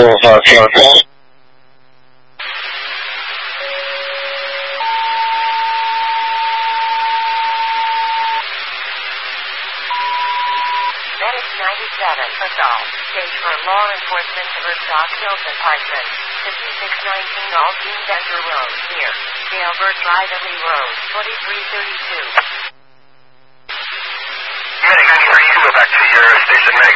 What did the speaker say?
055. Medic 97, assault. Stage for law enforcement to Woodstock Hills Apartment. 5619 Aldine Denver Road, near Albert Drive, Lee Road, 4332. Medic 93, go back to your station, Medic